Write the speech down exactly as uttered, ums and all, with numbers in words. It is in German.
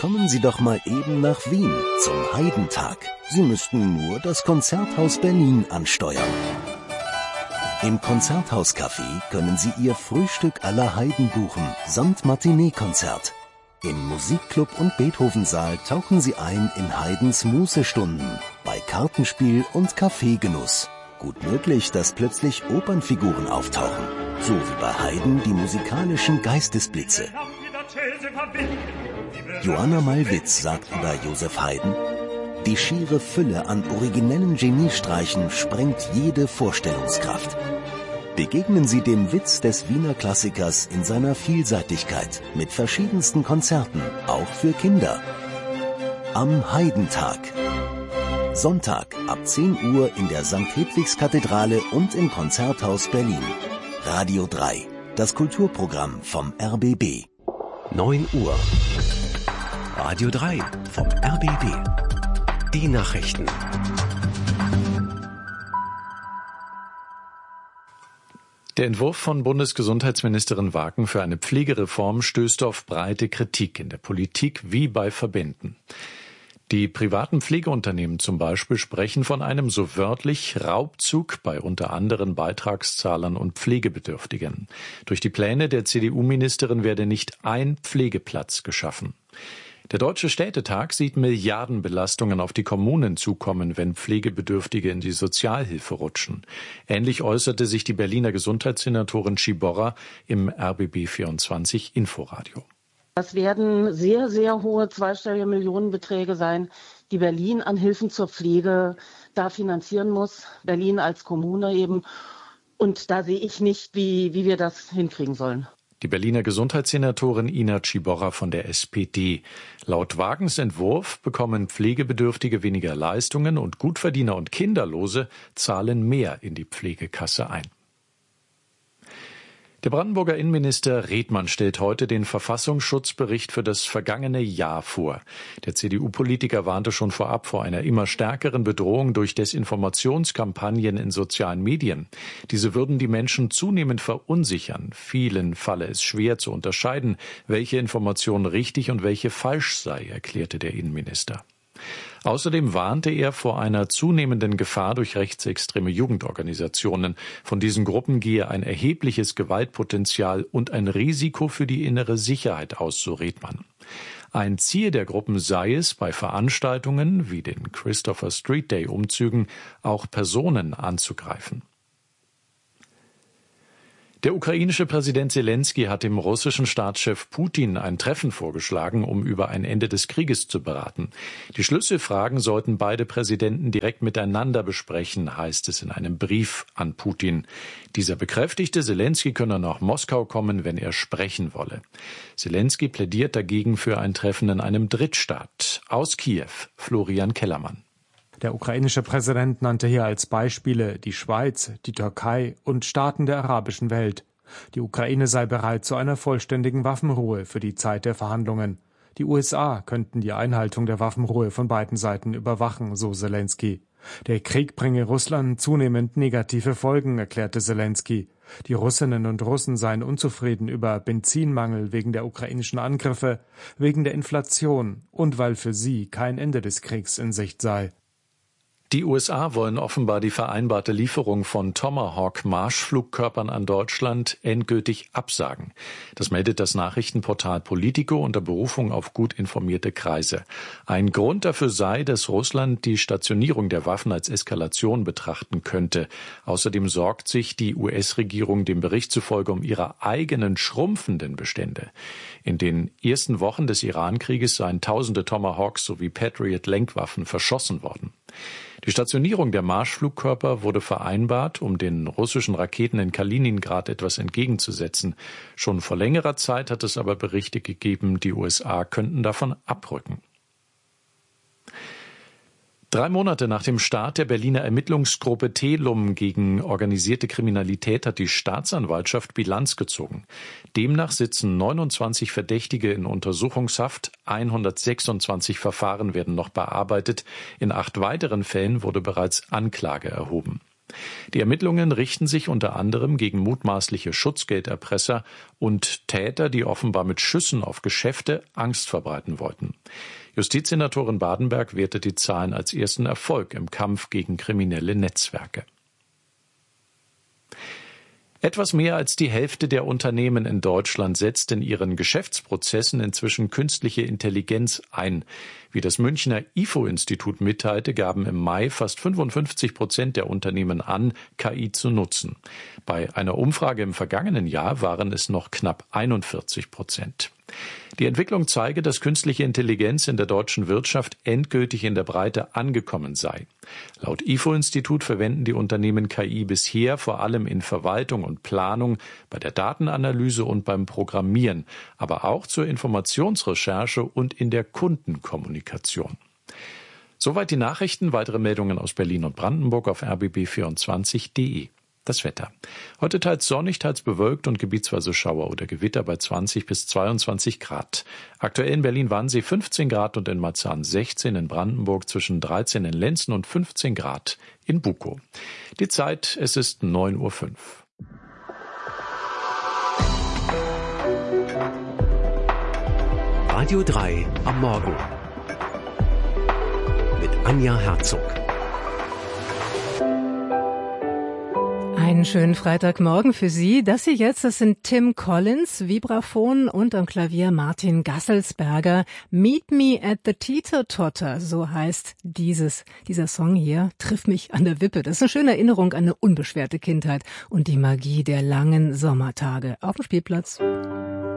Kommen Sie doch mal eben nach Wien zum Heidentag. Sie müssten nur das Konzerthaus Berlin ansteuern. Im Konzerthaus-Café können Sie Ihr Frühstück aller Heiden buchen, samt Matinee-Konzert. Im Musikclub und Beethovensaal tauchen Sie ein in Haydns Mußestunden, bei Kartenspiel und Kaffeegenuss. Gut möglich, dass plötzlich Opernfiguren auftauchen, so wie bei Haydn die musikalischen Geistesblitze. Joanna Malwitz sagt über Joseph Haydn: Die schiere Fülle an originellen Geniestreichen sprengt jede Vorstellungskraft. Begegnen Sie dem Witz des Wiener Klassikers in seiner Vielseitigkeit mit verschiedensten Konzerten, auch für Kinder. Am Heidentag. Sonntag ab zehn Uhr in der Sankt Hedwigs-Kathedrale und im Konzerthaus Berlin. Radio drei, das Kulturprogramm vom R B B. neun Uhr. Radio drei vom R B B. Die Nachrichten. Der Entwurf von Bundesgesundheitsministerin Waken für eine Pflegereform stößt auf breite Kritik in der Politik wie bei Verbänden. Die privaten Pflegeunternehmen zum Beispiel sprechen von einem so wörtlich Raubzug bei unter anderem Beitragszahlern und Pflegebedürftigen. Durch die Pläne der C D U-Ministerin werde nicht ein Pflegeplatz geschaffen. Der Deutsche Städtetag sieht Milliardenbelastungen auf die Kommunen zukommen, wenn Pflegebedürftige in die Sozialhilfe rutschen. Ähnlich äußerte sich die Berliner Gesundheitssenatorin Schiborra im R B B vierundzwanzig Inforadio. Das werden sehr, sehr hohe zweistellige Millionenbeträge sein, die Berlin an Hilfen zur Pflege da finanzieren muss. Berlin als Kommune eben. Und da sehe ich nicht, wie, wie wir das hinkriegen sollen. Die Berliner Gesundheitssenatorin Ina Schiborra von der S P D. Laut Wagens Entwurf bekommen Pflegebedürftige weniger Leistungen und Gutverdiener und Kinderlose zahlen mehr in die Pflegekasse ein. Der Brandenburger Innenminister Redmann stellt heute den Verfassungsschutzbericht für das vergangene Jahr vor. Der C D U-Politiker warnte schon vorab vor einer immer stärkeren Bedrohung durch Desinformationskampagnen in sozialen Medien. Diese würden die Menschen zunehmend verunsichern. Vielen falle es schwer zu unterscheiden, welche Information richtig und welche falsch sei, erklärte der Innenminister. Außerdem warnte er vor einer zunehmenden Gefahr durch rechtsextreme Jugendorganisationen. Von diesen Gruppen gehe ein erhebliches Gewaltpotenzial und ein Risiko für die innere Sicherheit aus, so Redmann. Ein Ziel der Gruppen sei es, bei Veranstaltungen wie den Christopher Street Day Umzügen auch Personen anzugreifen. Der ukrainische Präsident Selensky hat dem russischen Staatschef Putin ein Treffen vorgeschlagen, um über ein Ende des Krieges zu beraten. Die Schlüsselfragen sollten beide Präsidenten direkt miteinander besprechen, heißt es in einem Brief an Putin. Dieser bekräftigte, Selensky könne nach Moskau kommen, wenn er sprechen wolle. Selensky plädiert dagegen für ein Treffen in einem Drittstaat. Aus Kiew, Florian Kellermann. Der ukrainische Präsident nannte hier als Beispiele die Schweiz, die Türkei und Staaten der arabischen Welt. Die Ukraine sei bereit zu einer vollständigen Waffenruhe für die Zeit der Verhandlungen. Die U S A könnten die Einhaltung der Waffenruhe von beiden Seiten überwachen, so Selensky. Der Krieg bringe Russland zunehmend negative Folgen, erklärte Selensky. Die Russinnen und Russen seien unzufrieden über Benzinmangel wegen der ukrainischen Angriffe, wegen der Inflation und weil für sie kein Ende des Kriegs in Sicht sei. Die U S A wollen offenbar die vereinbarte Lieferung von Tomahawk-Marschflugkörpern an Deutschland endgültig absagen. Das meldet das Nachrichtenportal Politico unter Berufung auf gut informierte Kreise. Ein Grund dafür sei, dass Russland die Stationierung der Waffen als Eskalation betrachten könnte. Außerdem sorgt sich die U S-Regierung dem Bericht zufolge um ihre eigenen schrumpfenden Bestände. In den ersten Wochen des Iran-Krieges seien tausende Tomahawks sowie Patriot-Lenkwaffen verschossen worden. Die Stationierung der Marschflugkörper wurde vereinbart, um den russischen Raketen in Kaliningrad etwas entgegenzusetzen. Schon vor längerer Zeit hat es aber Berichte gegeben, die U S A könnten davon abrücken. Drei Monate nach dem Start der Berliner Ermittlungsgruppe Telum gegen organisierte Kriminalität hat die Staatsanwaltschaft Bilanz gezogen. Demnach sitzen neunundzwanzig Verdächtige in Untersuchungshaft, hundertsechsundzwanzig Verfahren werden noch bearbeitet. In acht weiteren Fällen wurde bereits Anklage erhoben. Die Ermittlungen richten sich unter anderem gegen mutmaßliche Schutzgelderpresser und Täter, die offenbar mit Schüssen auf Geschäfte Angst verbreiten wollten. Justizsenatorin Badenberg wertet die Zahlen als ersten Erfolg im Kampf gegen kriminelle Netzwerke. Etwas mehr als die Hälfte der Unternehmen in Deutschland setzt in ihren Geschäftsprozessen inzwischen künstliche Intelligenz ein. Wie das Münchner I F O-Institut mitteilte, gaben im Mai fast fünfundfünfzig Prozent der Unternehmen an, K I zu nutzen. Bei einer Umfrage im vergangenen Jahr waren es noch knapp einundvierzig Prozent. Die Entwicklung zeige, dass künstliche Intelligenz in der deutschen Wirtschaft endgültig in der Breite angekommen sei. Laut I F O-Institut verwenden die Unternehmen K I bisher vor allem in Verwaltung und Planung, bei der Datenanalyse und beim Programmieren, aber auch zur Informationsrecherche und in der Kundenkommunikation. Soweit die Nachrichten. Weitere Meldungen aus Berlin und Brandenburg auf r b b vierundzwanzig punkt d e. Das Wetter. Heute teils sonnig, teils bewölkt und gebietsweise Schauer oder Gewitter bei zwanzig bis zweiundzwanzig Grad. Aktuell in Berlin-Wannsee fünfzehn Grad und in Marzahn sechzehn, in Brandenburg zwischen dreizehn in Lenzen und fünfzehn Grad in Bukow. Die Zeit, es ist neun Uhr fünf. Radio drei am Morgen mit Anja Herzog. Einen schönen Freitagmorgen für Sie. Das hier jetzt, das sind Tim Collins, Vibraphon und am Klavier Martin Gasselsberger. Meet Me at the Teeter-Totter, so heißt dieses, dieser Song hier, trifft mich an der Wippe. Das ist eine schöne Erinnerung an eine unbeschwerte Kindheit und die Magie der langen Sommertage auf dem Spielplatz.